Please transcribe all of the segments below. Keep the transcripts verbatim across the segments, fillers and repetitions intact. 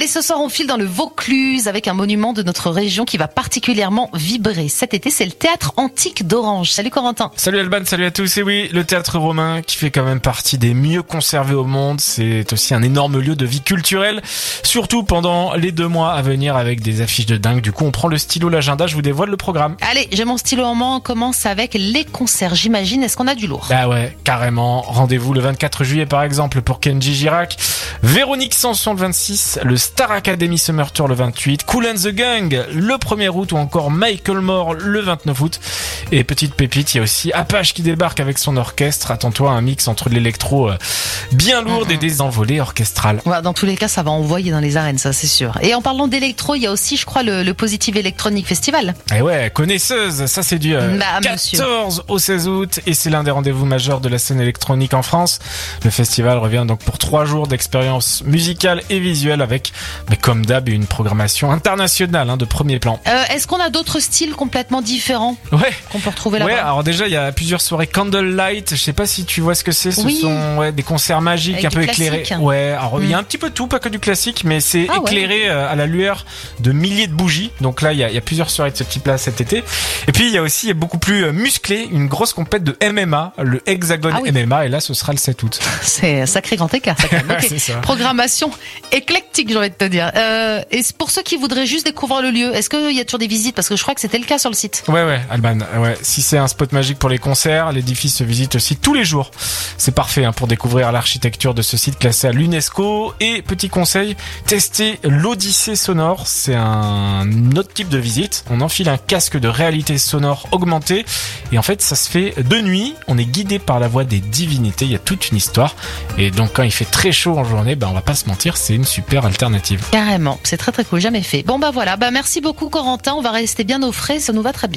Allez, ce soir, on file dans le Vaucluse avec un monument de notre région qui va particulièrement vibrer. Cet été, c'est le Théâtre Antique d'Orange. Salut Corentin. Salut Alban, salut à tous. Et oui, le théâtre romain qui fait quand même partie des mieux conservés au monde. C'est aussi un énorme lieu de vie culturelle, surtout pendant les deux mois à venir avec des affiches de dingue. Du coup, on prend le stylo, l'agenda, je vous dévoile le programme. Allez, j'ai mon stylo en main. On commence avec les concerts, j'imagine. Est-ce qu'on a du lourd? Bah ouais, carrément. Rendez-vous le vingt-quatre juillet par exemple pour Kenji Girac, Véronique Sanson le vingt-six, le Star Academy Summer Tour le vingt-huit, Kool and the Gang le premier août ou encore Michael Moore le vingt-neuf août. Et petite pépite, il y a aussi Apache qui débarque avec son orchestre. Attends-toi à un mix entre de l'électro bien lourd et des envolées orchestrales. Ouais, dans tous les cas, ça va envoyer dans les arènes, ça c'est sûr. Et en parlant d'électro, il y a aussi, je crois, le, le Positive Electronic Festival. Et ouais, connaisseuse, ça c'est du euh, bah, quatorze au seize août et c'est l'un des rendez-vous majeurs de la scène électronique en France. Le festival revient donc pour trois jours d'expérience musicale et visuelle avec, mais comme d'hab, une programmation internationale hein, de premier plan. Euh, est-ce qu'on a d'autres styles complètement différents ouais. qu'on peut retrouver là-bas? Ouais, alors déjà, il y a plusieurs soirées Candlelight. Je sais pas si tu vois ce que c'est. Ce oui. sont ouais, des concerts magiques, avec un peu éclairés. Ouais, alors il mmh. y a un petit peu tout, pas que du classique, mais c'est ah, éclairé ouais. à la lueur de milliers de bougies. Donc là, il y a, y a plusieurs soirées de ce type-là cet été. Et puis, il y a aussi beaucoup plus musclé, une grosse compète de M M A, le Hexagon ah, oui. M M A, et là, ce sera le sept août. C'est un sacré grand écart, ça, quand même. Okay. C'est ça. Programmation éclectique, j'ai envie de te dire. Euh, et pour ceux qui voudraient juste découvrir le lieu, est-ce qu'il y a toujours des visites? Parce que je crois que c'était le cas sur le site. Ouais, ouais, Alban. Ouais. Si c'est un spot magique pour les concerts, l'édifice se visite aussi tous les jours. C'est parfait hein, pour découvrir l'architecture de ce site classé à l'UNESCO. Et petit conseil, testez l'Odyssée sonore. C'est un autre type de visite. On enfile un casque de réalité sonore augmentée. Et en fait, ça se fait de nuit. On est guidé par la voix des divinités. Il y a toute une histoire. Et donc, quand il fait très chaud en journée, bah, on va pas se mentir, c'est une super alternative. Carrément. C'est très très cool. Jamais fait. Bon, bah voilà. Bah, merci beaucoup, Corentin. On va rester bien au frais. Ça nous va très bien.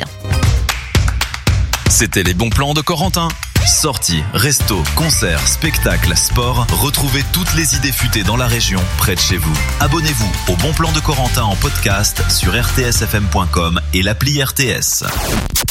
C'était les bons plans de Corentin. Sorties, restos, concerts, spectacles, sport. Retrouvez toutes les idées futées dans la région, près de chez vous. Abonnez-vous au Bon Plan de Corentin en podcast sur r t s f m point com et l'appli R T S.